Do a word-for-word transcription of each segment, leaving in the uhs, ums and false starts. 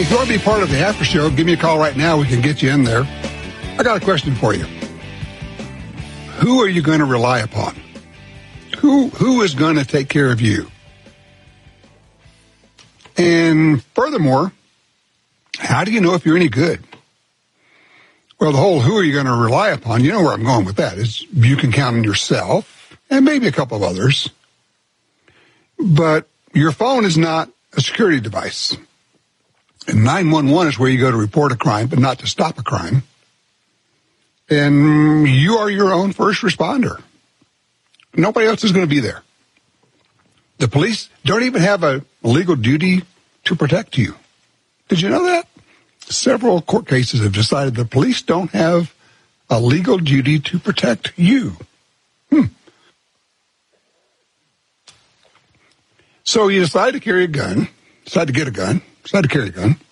If you want to be part of the after show, give me a call right now. We can get you in there. I got a question for you. Who are you going to rely upon? Who Who is going to take care of you? And furthermore, how do you know if you're any good? Well, the whole who are you going to rely upon, you know where I'm going with that, is you can count on yourself and maybe a couple of others. But your phone is not a security device. And nine one one is where you go to report a crime, but not to stop a crime. And you are your own first responder. Nobody else is going to be there. The police don't even have a legal duty to protect you. Did you know that? Several court cases have decided the police don't have a legal duty to protect you. Hmm. So you decide to carry a gun, decide to get a gun, decide to carry a gun.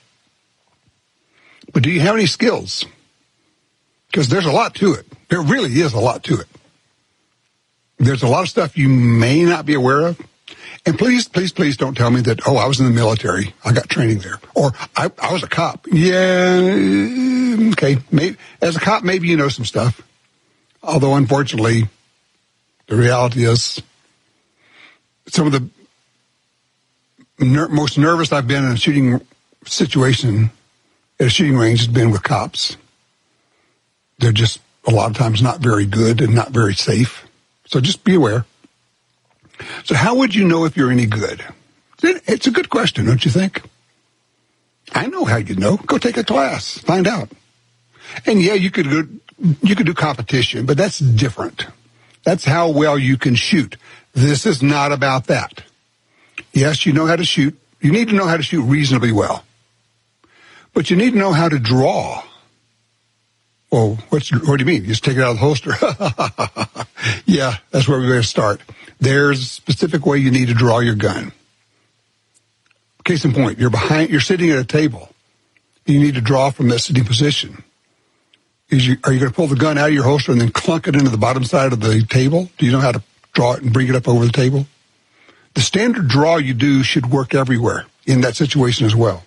But do you have any skills? Because there's a lot to it. There really is a lot to it. There's a lot of stuff you may not be aware of. And please, please, please don't tell me that, oh, I was in the military. I got training there. Or I, I was a cop. Yeah, okay. Maybe, as a cop, maybe you know some stuff. Although, unfortunately, the reality is some of the ner- most nervous I've been in a shooting situation at a shooting range has been with cops. They're just a lot of times not very good and not very safe. So just be aware. So how would you know if you're any good? It's a good question, don't you think? I know how you know. Go take a class. Find out. And yeah, you could go, you could do competition, but that's different. That's how well you can shoot. This is not about that. Yes, you know how to shoot. You need to know how to shoot reasonably well. But you need to know how to draw. Well, what's, what do you mean? You just take it out of the holster? Yeah, that's where we're going to start. There's a specific way you need to draw your gun. Case in point, you're behind, you're sitting at a table. You need to draw from that sitting position. Is you, are you going to pull the gun out of your holster and then clunk it into the bottom side of the table? Do you know how to draw it and bring it up over the table? The standard draw you do should work everywhere in that situation as well.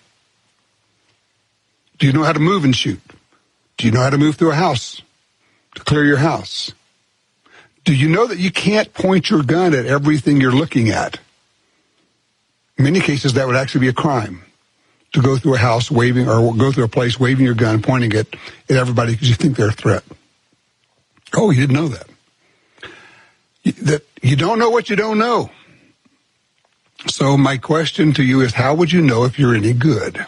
Do you know how to move and shoot? Do you know how to move through a house to clear your house? Do you know that you can't point your gun at everything you're looking at? In many cases, that would actually be a crime, to go through a house waving or go through a place waving your gun, pointing it at everybody because you think they're a threat. Oh, you didn't know that. That you don't know what you don't know. So my question to you is, how would you know if you're any good?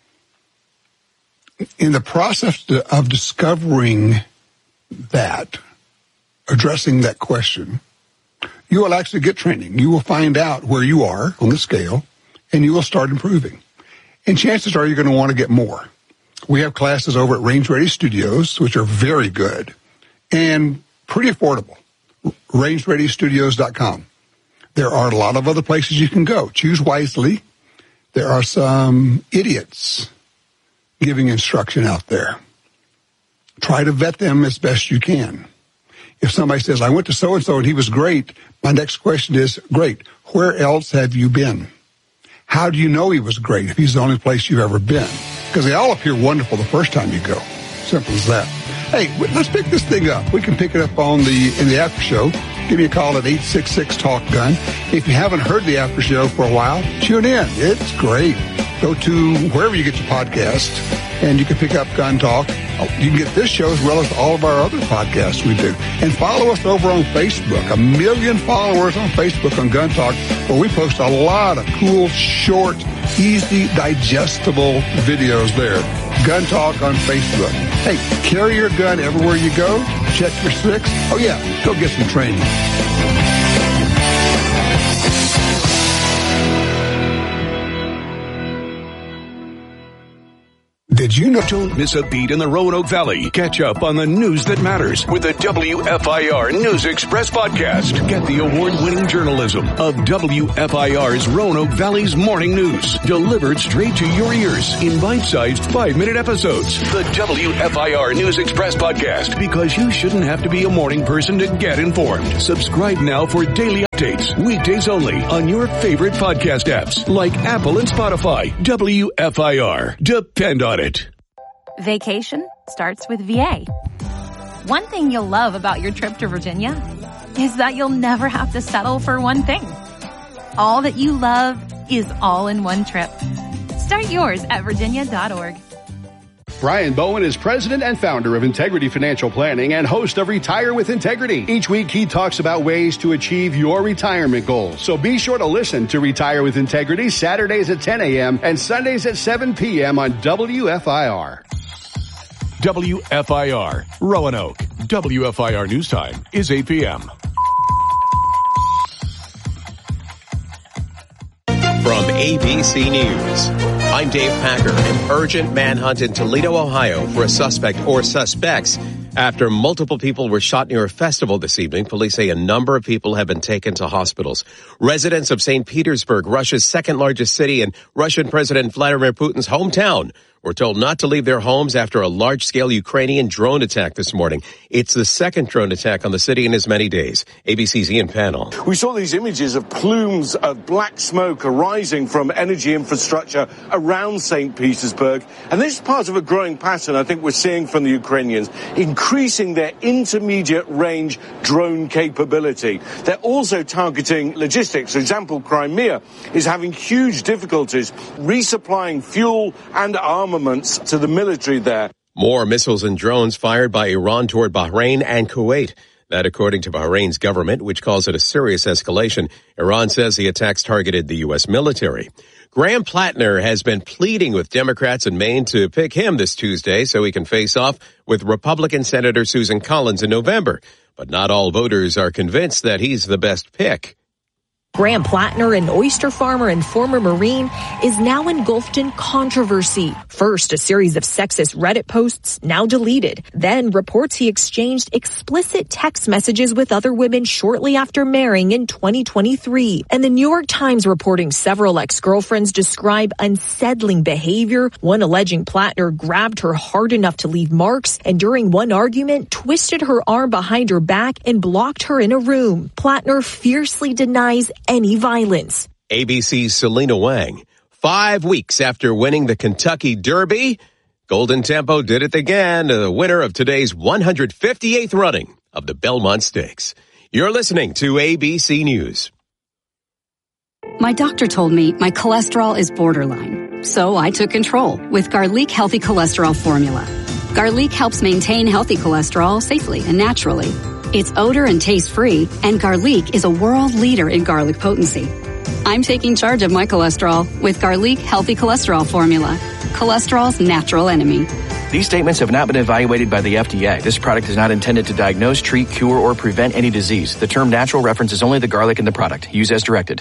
In the process of discovering that, addressing that question, you will actually get training. You will find out where you are on the scale, and you will start improving. And chances are you're going to want to get more. We have classes over at Range Ready Studios, which are very good and pretty affordable. range ready studios dot com. There are a lot of other places you can go. Choose wisely. There are some idiots giving instruction out there. Try to vet them as best you can. If somebody says, I went to so-and-so and he was great, my next question is, great, where else have you been? How do you know he was great if he's the only place you've ever been? Because they all appear wonderful the first time you go. Simple as that. Hey, let's pick this thing up. We can pick it up on the in the after show. Give me a call at eight six six talk gun. If you haven't heard the after show for a while, tune in. It's great. Go to wherever you get your podcast, and you can pick up Gun Talk. You can get this show as well as all of our other podcasts we do. And follow us over on Facebook. A million followers on Facebook on Gun Talk, where we post a lot of cool, short, easy, digestible videos there. Gun Talk on Facebook. Hey, carry your gun everywhere you go. Check your six. Oh, yeah, go get some training. Did you know? Don't miss a beat in the Roanoke Valley. Catch up on the news that matters with the W F I R News Express podcast. Get the award-winning journalism of W F I R's Roanoke Valley's morning news, delivered straight to your ears in bite-sized five-minute episodes. The W F I R News Express podcast, because you shouldn't have to be a morning person to get informed. Subscribe now for daily Dates, weekdays only on your favorite podcast apps like Apple and Spotify. W F I R. Depend on it. Vacation starts with V A. One thing you'll love about your trip to Virginia is that you'll never have to settle for one thing. All that you love is all in one trip. Start yours at virginia dot org. Brian Bowen is president and founder of Integrity Financial Planning and host of Retire with Integrity. Each week, he talks about ways to achieve your retirement goals. So be sure to listen to Retire with Integrity Saturdays at ten a.m. and Sundays at seven p.m. on W F I R. W F I R, Roanoke. W F I R News Time is eight p.m. From A B C News, I'm Dave Packer. An urgent manhunt in Toledo, Ohio for a suspect or suspects after multiple people were shot near a festival this evening. Police say a number of people have been taken to hospitals. Residents of Saint Petersburg, Russia's second largest city and Russian President Vladimir Putin's hometown, were told not to leave their homes after a large-scale Ukrainian drone attack this morning. It's the second drone attack on the city in as many days. A B C's Ian Pannell. We saw these images of plumes of black smoke arising from energy infrastructure around Saint Petersburg. And this is part of a growing pattern I think we're seeing from the Ukrainians, increasing their intermediate range drone capability. They're also targeting logistics. For example, Crimea is having huge difficulties resupplying fuel and armaments to the military there. More missiles and drones fired by Iran toward Bahrain and Kuwait. That according to Bahrain's government, which calls it a serious escalation. Iran says the attacks targeted the U S military. Graham Plattner has been pleading with Democrats in Maine to pick him this Tuesday so he can face off with Republican Senator Susan Collins in November. But not all voters are convinced that he's the best pick. Graham Plattner, an oyster farmer and former Marine, is now engulfed in controversy. First, a series of sexist Reddit posts, now deleted. Then, reports he exchanged explicit text messages with other women shortly after marrying in twenty twenty-three. And the New York Times reporting several ex-girlfriends describe unsettling behavior, one alleging Plattner grabbed her hard enough to leave marks, and during one argument, twisted her arm behind her back and blocked her in a room. Plattner fiercely denies any violence. A B C's Selena Wang. Five weeks after winning the Kentucky Derby, Golden Tempo did it again, the winner of today's one hundred fifty-eighth running of the Belmont Stakes. You're listening to A B C News. My doctor told me my cholesterol is borderline, so I took control with Garlic Healthy Cholesterol Formula. Garlic helps maintain healthy cholesterol safely and naturally. It's odor and taste-free, and Garlic is a world leader in garlic potency. I'm taking charge of my cholesterol with Garlic Healthy Cholesterol Formula, cholesterol's natural enemy. These statements have not been evaluated by the F D A. This product is not intended to diagnose, treat, cure, or prevent any disease. The term natural references only the garlic in the product. Use as directed.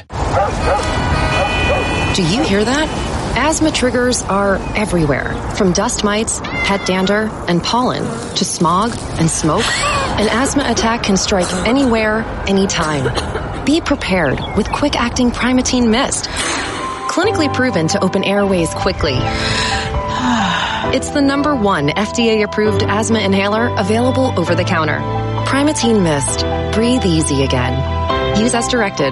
Do you hear that? Asthma triggers are everywhere, from dust mites, pet dander, and pollen, to smog and smoke. An asthma attack can strike anywhere, anytime. Be prepared with quick-acting Primatene Mist. Clinically proven to open airways quickly. It's the number one F D A-approved asthma inhaler available over the counter. Primatene Mist. Breathe easy again. Use as directed.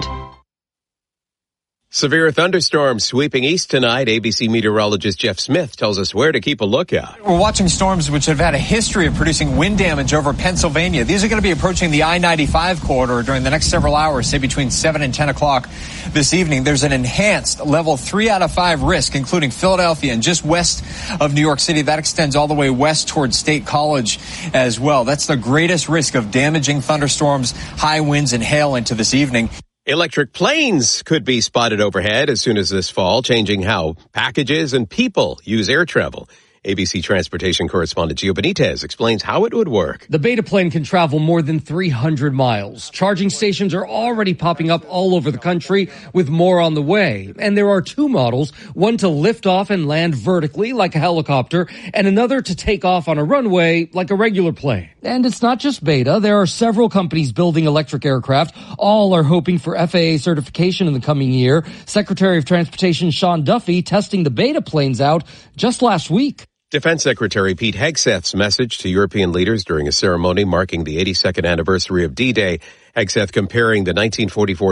Severe thunderstorms sweeping east tonight. A B C meteorologist Jeff Smith tells us where to keep a lookout. We're watching storms which have had a history of producing wind damage over Pennsylvania. These are going to be approaching the I ninety-five corridor during the next several hours, say between seven and ten o'clock this evening. There's an enhanced level three out of five risk, including Philadelphia and just west of New York City. That extends all the way west towards State College as well. That's the greatest risk of damaging thunderstorms, high winds, and hail into this evening. Electric planes could be spotted overhead as soon as this fall, changing how packages and people use air travel. A B C transportation correspondent Gio Benitez explains how it would work. The Beta plane can travel more than three hundred miles. Charging stations are already popping up all over the country, with more on the way. And there are two models, one to lift off and land vertically like a helicopter, and another to take off on a runway like a regular plane. And it's not just Beta. There are several companies building electric aircraft. All are hoping for F A A certification in the coming year. Secretary of Transportation Sean Duffy testing the Beta planes out just last week. Defense Secretary Pete Hegseth's message to European leaders during a ceremony marking the eighty-second anniversary of D-Day. Hegseth comparing the nineteen forty-four